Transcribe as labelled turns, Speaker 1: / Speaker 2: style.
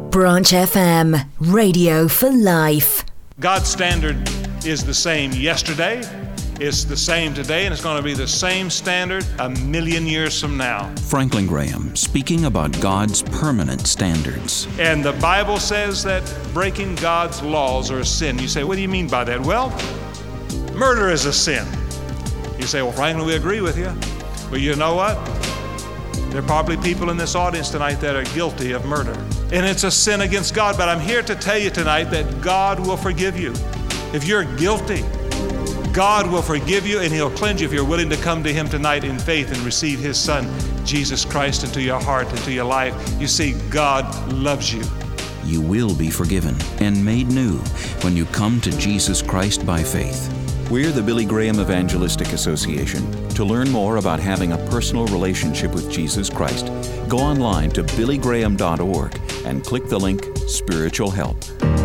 Speaker 1: Branch FM, radio for life.
Speaker 2: God's standard is the same yesterday, it's the same today, and it's going to be the same standard 1,000,000 years from now.
Speaker 3: Franklin Graham speaking about God's permanent standards.
Speaker 2: And the Bible says that breaking God's laws are a sin. You say, what do you mean by that? Well, murder is a sin. You say, well, Franklin, we agree with you. Well, you know what? There are probably people in this audience tonight that are guilty of murder. And it's a sin against God, but I'm here to tell you tonight that God will forgive you. If you're guilty, God will forgive you and He'll cleanse you if you're willing to come to Him tonight in faith and receive His Son, Jesus Christ, into your heart, into your life. You see, God loves you.
Speaker 3: You will be forgiven and made new when you come to Jesus Christ by faith. We're the Billy Graham Evangelistic Association. To learn more about having a personal relationship with Jesus Christ, go online to billygraham.org and click the link Spiritual Help.